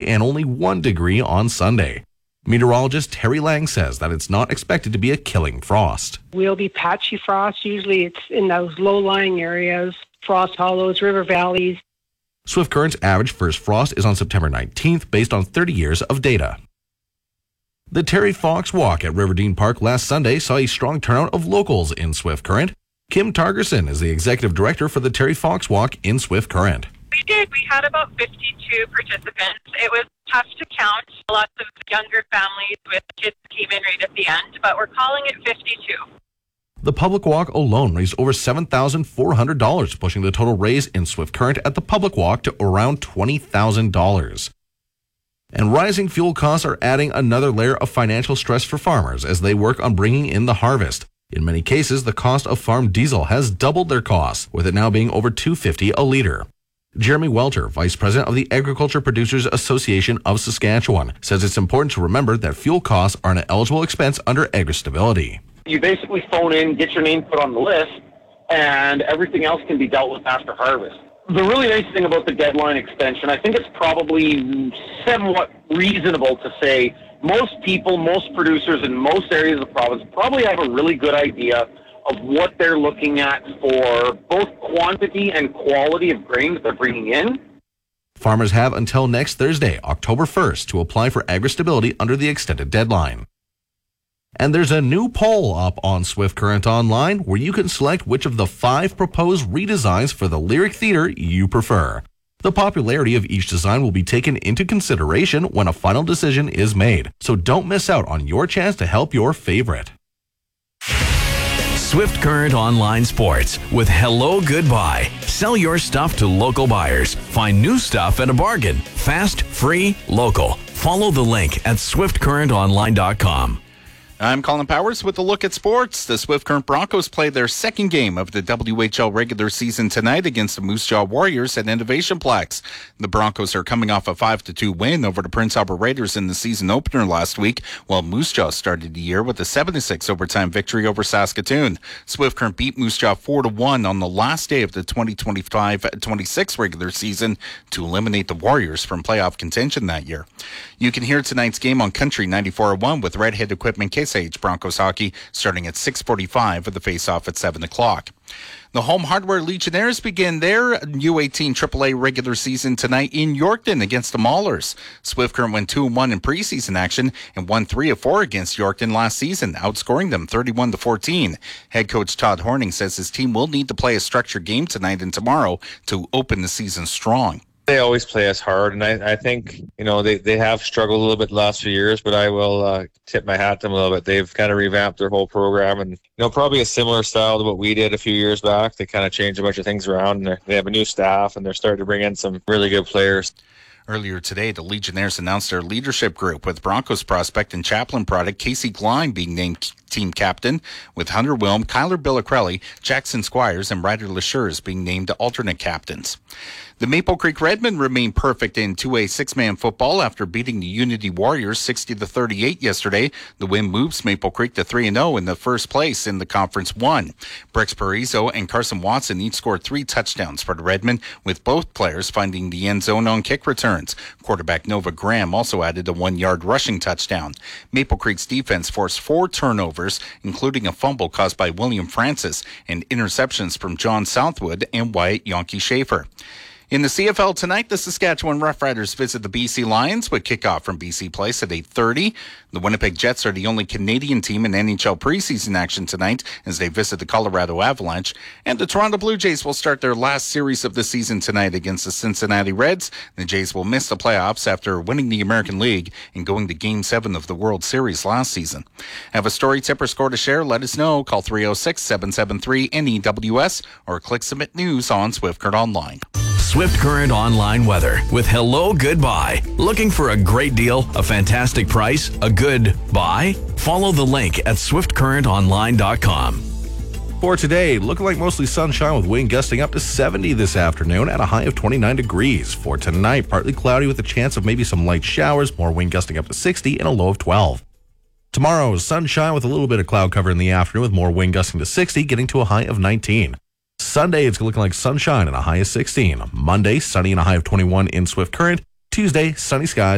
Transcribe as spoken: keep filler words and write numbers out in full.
and only one degree on Sunday. Meteorologist Terry Lang says that it's not expected to be a killing frost. Will be patchy frost. Usually it's in those low-lying areas, frost hollows, river valleys. Swift Current's average first frost is on September nineteenth based on thirty years of data. The Terry Fox Walk at Riverdene Park last Sunday saw a strong turnout of locals in Swift Current. Kim Targerson is the executive director for the Terry Fox Walk in Swift Current. We did. We had about fifty-two participants. It was tough to count. Lots of younger families with kids came in right at the end, but we're calling it fifty-two. The public walk alone raised over seven thousand four hundred dollars, pushing the total raise in Swift Current at the public walk to around twenty thousand dollars. And rising fuel costs are adding another layer of financial stress for farmers as they work on bringing in the harvest. In many cases, the cost of farm diesel has doubled their costs, with it now being over two dollars and fifty cents a liter. Jeremy Welter, Vice President of the Agriculture Producers Association of Saskatchewan, says it's important to remember that fuel costs are an eligible expense under AgriStability. You basically phone in, get your name put on the list, and everything else can be dealt with after harvest. The really nice thing about the deadline extension, I think it's probably somewhat reasonable to say most people, most producers in most areas of the province probably have a really good idea of what they're looking at for both quantity and quality of grain that they're bringing in. Farmers have until next Thursday, October first, to apply for AgriStability under the extended deadline. And there's a new poll up on Swift Current Online where you can select which of the five proposed redesigns for the Lyric Theatre you prefer. The popularity of each design will be taken into consideration when a final decision is made, so don't miss out on your chance to help your favorite. Swift Current Online Sports with Hello Goodbye. Sell your stuff to local buyers. Find new stuff at a bargain. Fast, free, local. Follow the link at swift current online dot com. I'm Colin Powers with a look at sports. The Swift Current Broncos play their second game of the W H L regular season tonight against the Moose Jaw Warriors at Innovationplex. The Broncos are coming off a five to two win over the Prince Albert Raiders in the season opener last week, while Moose Jaw started the year with a seven to six overtime victory over Saskatoon. Swift Current beat Moose Jaw four to one on the last day of the twenty twenty-five twenty-six regular season to eliminate the Warriors from playoff contention that year. You can hear tonight's game on Country ninety-four point one with Redhead Equipment Case Age Broncos hockey starting at six forty-five with the face-off at seven o'clock. The Home Hardware Legionnaires begin their U eighteen triple A regular season tonight in Yorkton against the Maulers. Swift Current went two and one in preseason action and won three of four against Yorkton last season, outscoring them thirty-one to fourteen. Head coach Todd Horning says his team will need to play a structured game tonight and tomorrow to open the season strong. They always play us hard, and I, I think, you know, they, they have struggled a little bit the last few years, but I will uh, tip my hat to them a little bit. They've kind of revamped their whole program, and, you know, probably a similar style to what we did a few years back. They kind of changed a bunch of things around, and they have a new staff, and they're starting to bring in some really good players. Earlier today, the Legionnaires announced their leadership group with Broncos prospect and Chaplain product Casey Glein being named team captain, with Hunter Wilm, Kyler Billacrelli, Jackson Squires, and Ryder Lashures being named alternate captains. The Maple Creek Redmen remain perfect in two A six-man football after beating the Unity Warriors sixty to thirty-eight yesterday. The win moves Maple Creek to three and oh in the first place in the Conference one. Brex Parizo and Carson Watson each scored three touchdowns for the Redmen, with both players finding the end zone on kick returns. Quarterback Nova Graham also added a one-yard rushing touchdown. Maple Creek's defense forced four turnovers, including a fumble caused by William Francis and interceptions from John Southwood and Wyatt Yonke Schaefer. In the C F L tonight, the Saskatchewan Roughriders visit the B C Lions with kickoff from B C Place at eight thirty. The Winnipeg Jets are the only Canadian team in N H L preseason action tonight as they visit the Colorado Avalanche. And the Toronto Blue Jays will start their last series of the season tonight against the Cincinnati Reds. The Jays will miss the playoffs after winning the American League and going to Game seven of the World Series last season. Have a story, tip, or score to share? Let us know. Call three oh six, seven seven three, N E W S or click Submit News on Swift Current Online. Swift Current Online weather with Hello Goodbye. Looking for a great deal, a fantastic price, a good buy? Follow the link at swift current online dot com. For today, looking like mostly sunshine with wind gusting up to seventy this afternoon at a high of twenty-nine degrees. For tonight, partly cloudy with a chance of maybe some light showers, more wind gusting up to sixty and a low of twelve. Tomorrow, sunshine with a little bit of cloud cover in the afternoon with more wind gusting to sixty, getting to a high of nineteen. Sunday, it's looking like sunshine and a high of sixteen. Monday, sunny and a high of twenty-one in Swift Current. Tuesday, sunny skies.